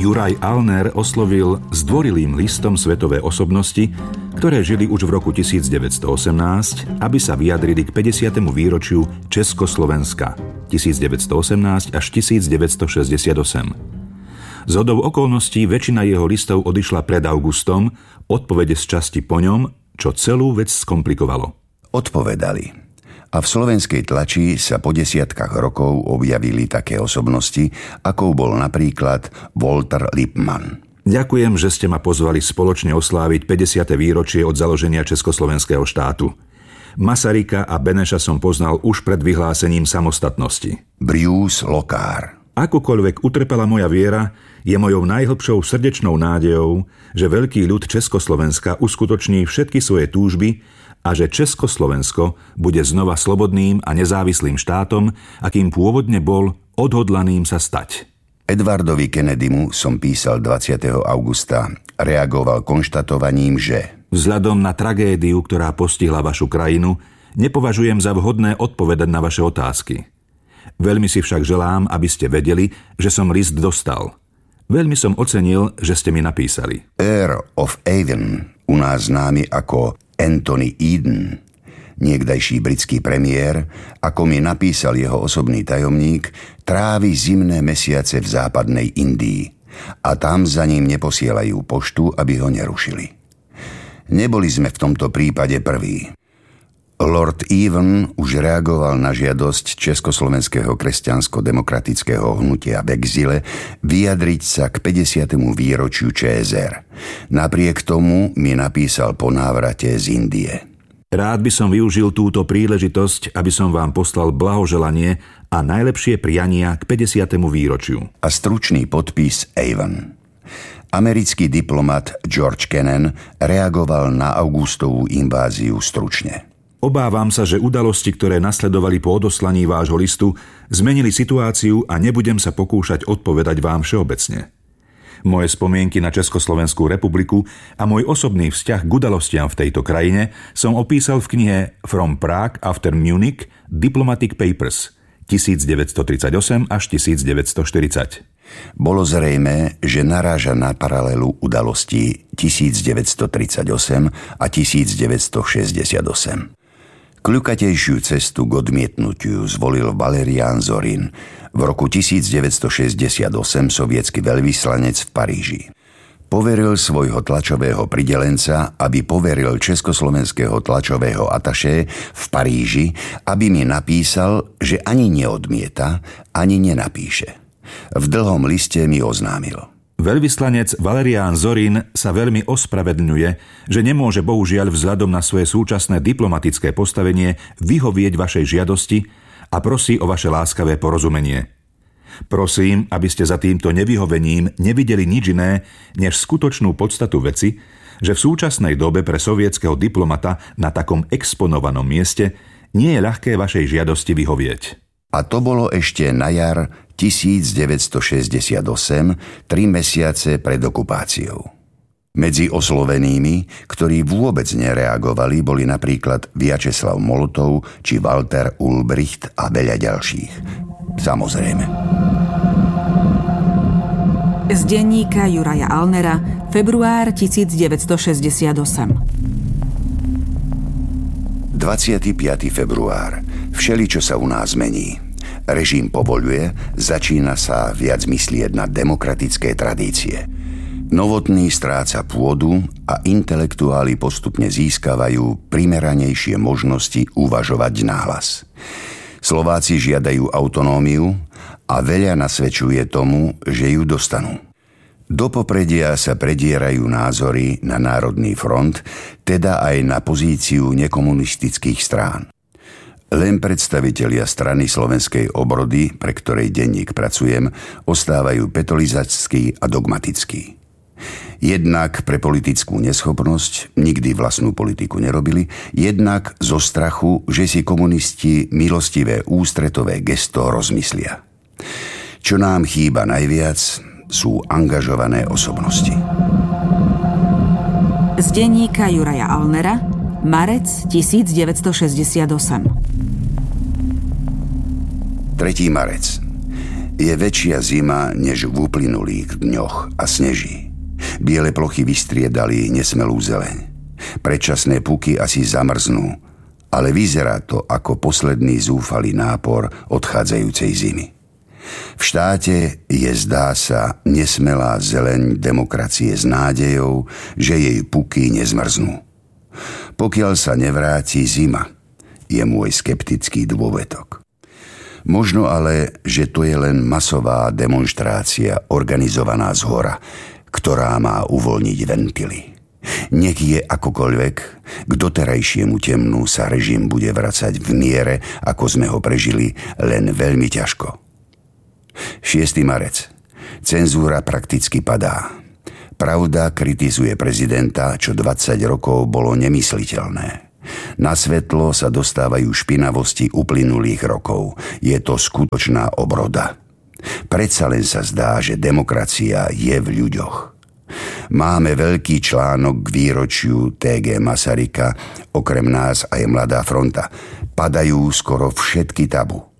Juraj Allner oslovil zdvorilým listom svetové osobnosti, ktoré žili už v roku 1918, aby sa vyjadrili k 50. výročiu Československa 1918 až 1968. Zhodou okolností väčšina jeho listov odišla pred augustom, odpovede z časti po ňom, čo celú vec skomplikovalo. Odpovedali. A v slovenskej tlači sa po desiatkách rokov objavili také osobnosti, ako bol napríklad Walter Lippmann. Ďakujem, že ste ma pozvali spoločne osláviť 50. výročie od založenia Československého štátu. Masaryka a Beneša som poznal už pred vyhlásením samostatnosti. Bruce Lockhart. Akokoľvek utrpela moja viera, je mojou najhlbšou srdečnou nádejou, že veľký ľud Československa uskutoční všetky svoje túžby a že Československo bude znova slobodným a nezávislým štátom, akým pôvodne bol, odhodlaným sa stať. Edwardovi Kennedymu som písal 20. augusta. Reagoval konštatovaním, že vzhľadom na tragédiu, ktorá postihla vašu krajinu, nepovažujem za vhodné odpovedať na vaše otázky. Veľmi si však želám, aby ste vedeli, že som list dostal. Veľmi som ocenil, že ste mi napísali. Earl of Avon, u nás známy ako Anthony Eden, niekdajší britský premiér, ako mi napísal jeho osobný tajomník, trávi zimné mesiace v západnej Indii a tam za ním neposielajú poštu, aby ho nerušili. Neboli sme v tomto prípade prví. Lord Evan už reagoval na žiadosť Československého kresťansko-demokratického hnutia v exile vyjadriť sa k 50. výročiu ČSR. Napriek tomu mi napísal po návrate z Indie. Rád by som využil túto príležitosť, aby som vám poslal blahoželanie a najlepšie priania k 50. výročiu. A stručný podpis Evan. Americký diplomat George Kennan reagoval na augustovú inváziu stručne. Obávam sa, že udalosti, ktoré nasledovali po odoslaní vášho listu, zmenili situáciu a nebudem sa pokúšať odpovedať vám všeobecne. Moje spomienky na Československú republiku a môj osobný vzťah k udalostiam v tejto krajine som opísal v knihe From Prague after Munich Diplomatic Papers 1938 až 1940. Bolo zrejmé, že naráža na paralelu udalostí 1938 a 1968. Kľukatejšiu cestu k odmietnutiu zvolil Valerián Zorin, v roku 1968 sovietsky veľvyslanec v Paríži. Poveril svojho tlačového pridelenca, aby poveril československého tlačového atašé v Paríži, aby mi napísal, že ani neodmieta, ani nenapíše. V dlhom liste mi oznámil. Veľvyslanec Valerián Zorin sa veľmi ospravedlňuje, že nemôže bohužiaľ vzhľadom na svoje súčasné diplomatické postavenie vyhovieť vašej žiadosti a prosí o vaše láskavé porozumenie. Prosím, aby ste za týmto nevyhovením nevideli nič iné, než skutočnú podstatu veci, že v súčasnej dobe pre sovietskeho diplomata na takom exponovanom mieste nie je ľahké vašej žiadosti vyhovieť. A to bolo ešte na jar 1968, 3 mesiace pred okupáciou. Medzi oslovenými, ktorí vôbec nereagovali, boli napríklad Vjačeslav Molotov či Walter Ulbricht a veľa ďalších. Samozrejme. Z denníka Juraja Allnera, február 1968. 25. február. Všeličo sa u nás mení. Režim povoľuje, začína sa viac myslieť na demokratické tradície. Novotný stráca pôdu a intelektuáli postupne získavajú primeranejšie možnosti uvažovať nahlas. Slováci žiadajú autonómiu a veľa nasvedčuje tomu, že ju dostanú. Do popredia sa predierajú názory na Národný front, teda aj na pozíciu nekomunistických strán. Len predstavitelia strany Slovenskej obrody, pre ktorej denník pracujem, ostávajú petolizačskí a dogmatickí. Jednak pre politickú neschopnosť, nikdy vlastnú politiku nerobili, jednak zo strachu, že si komunisti milostivé ústretové gesto rozmyslia. Čo nám chýba najviac, sú angažované osobnosti. Z denníka Juraja Allnera, marec 1968. 3. marec. Je väčšia zima než v uplynulých dňoch a sneží. Biele plochy vystriedali nesmelú zeleň. Predčasné puky asi zamrznú, ale vyzerá to ako posledný zúfalý nápor odchádzajúcej zimy. V štáte je, zdá sa, nesmelá zeleň demokracie s nádejou, že jej puky nezmrznú. Pokiaľ sa nevráti zima, je môj skeptický dôvetok. Možno ale, že to je len masová demonštrácia organizovaná zhora, ktorá má uvoľniť ventily. Nech je akokoľvek, k doterajšiemu temnu sa režim bude vracať v miere, ako sme ho prežili, len veľmi ťažko. 6. marec. Cenzúra prakticky padá. Pravda kritizuje prezidenta, čo 20 rokov bolo nemysliteľné. Na svetlo sa dostávajú špinavosti uplynulých rokov. Je to skutočná obroda. Predsa len sa zdá, že demokracia je v ľuďoch. Máme veľký článok k výročiu TG Masaryka, okrem nás aj Mladá fronta. Padajú skoro všetky tabu.